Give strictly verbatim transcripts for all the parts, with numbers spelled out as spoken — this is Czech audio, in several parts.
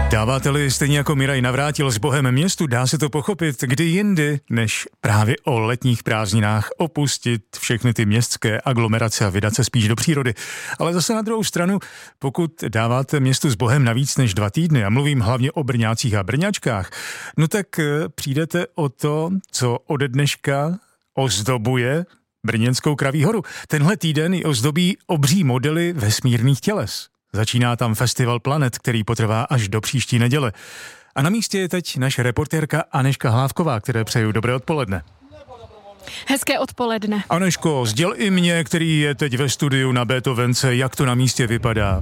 Dáváte-li stejně jako Miraj Navrátil s Bohem městu, dá se to pochopit, kdy jindy, než právě o letních prázdninách opustit všechny ty městské aglomerace a vydat se spíš do přírody. Ale zase na druhou stranu, pokud dáváte městu s Bohem na víc než dva týdny, a mluvím hlavně o Brňácích a Brňačkách, no tak přijdete o to, co ode dneška ozdobuje Brněnskou Kraví horu. Tenhle týden ji ozdobí obří modely vesmírných těles. Začíná tam Festival Planet, který potrvá až do příští neděle. A na místě je teď naše reportérka Anežka Hlávková, které přeju dobré odpoledne. Hezké odpoledne. Anežko, sděl i mě, který je teď ve studiu na Beethovence, jak to na místě vypadá.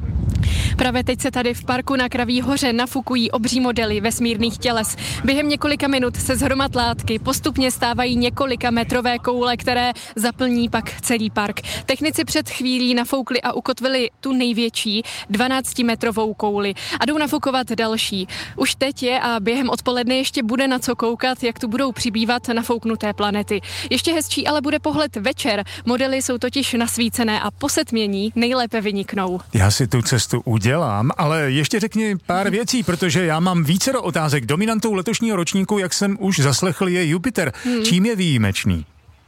Právě teď se tady v parku na Kraví hoře nafukují obří modely vesmírných těles. Během několika minut se z hromad látky postupně stávají několika metrové koule, které zaplní pak celý park. Technici před chvílí nafoukli a ukotvili tu největší dvanáctimetrovou kouli a jdou nafukovat další. Už teď je a během odpoledne ještě bude na co koukat, jak tu budou přibývat nafouknuté planety. Ještě hezčí ale bude pohled večer. Modely jsou totiž nasvícené a po setmění nejlépe vyniknou. Já si tu cestu udělám, ale ještě řekni pár věcí, protože já mám vícero otázek. Dominantou letošního ročníku, jak jsem už zaslechl, je Jupiter. Hmm. Čím je výjimečný?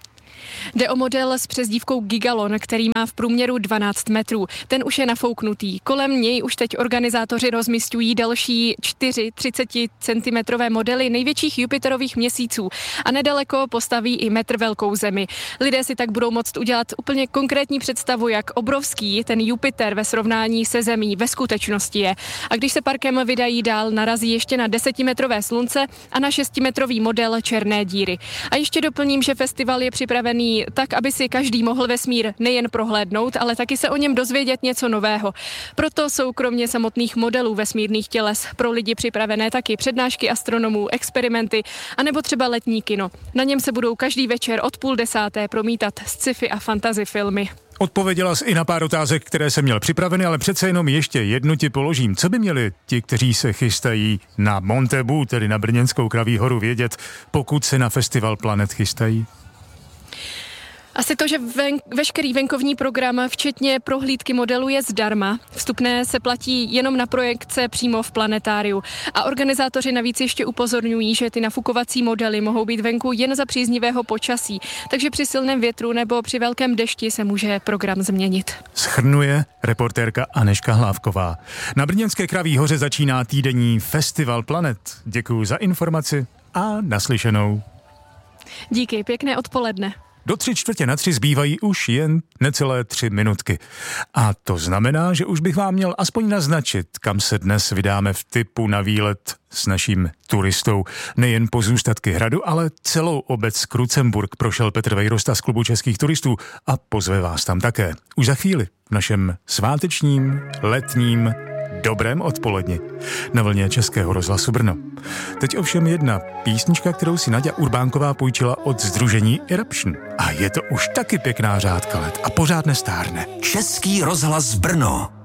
Jde o model s přezdívkou Gigalon, který má v průměru dvanáct metrů. Ten už je nafouknutý. Kolem něj už teď organizátoři rozmisťují další čtyři třiceticentimetrové modely největších Jupiterových měsíců a nedaleko postaví i metr velkou Zemi. Lidé si tak budou moct udělat úplně konkrétní představu, jak obrovský ten Jupiter ve srovnání se Zemí ve skutečnosti je. A když se parkem vydají dál, narazí ještě na desetimetrové slunce a na šestimetrový model černé díry. A ještě doplním, že festival je připravený tak, aby si každý mohl vesmír nejen prohlédnout, ale taky se o něm dozvědět něco nového. Proto jsou kromě samotných modelů vesmírných těles pro lidi připravené taky přednášky astronomů, experimenty a nebo třeba letní kino. Na něm se budou každý večer od půl desáté promítat sci-fi a fantasy filmy. Odpověděla jsi i na pár otázek, které jsem měl připraveny, ale přece jenom ještě jednu ti položím. Co by měli ti, kteří se chystají na Montebu, tedy na Brněnskou Kraví horu, vědět, pokud se na Festival Planet chystají? Asi to, že ven, veškerý venkovní program, včetně prohlídky modelu, je zdarma. Vstupné se platí jenom na projekce přímo v planetáriu. A organizátoři navíc ještě upozorňují, že ty nafukovací modely mohou být venku jen za příznivého počasí. Takže při silném větru nebo při velkém dešti se může program změnit. Shrnuje reportérka Anežka Hlávková. Na Brněnské Kraví hoře začíná týdenní Festival Planet. Děkuju za informaci a naslyšenou. Díky, pěkné odpoledne. Do tři čtvrtě na tři zbývají už jen necelé tři minutky. A to znamená, že už bych vám měl aspoň naznačit, kam se dnes vydáme v tipu na výlet s naším turistou. Nejen pozůstatky hradu, ale celou obec Krucemburk prošel Petr Vejrosta z Klubu českých turistů a pozve vás tam také. Už za chvíli v našem svátečním, letním, dobrém odpoledni na vlně Českého rozhlasu Brno. Teď ovšem jedna písnička, kterou si Naďa Urbánková půjčila od sdružení Eruption. A je to už taky pěkná řádka let a pořád nestárne. Český rozhlas Brno.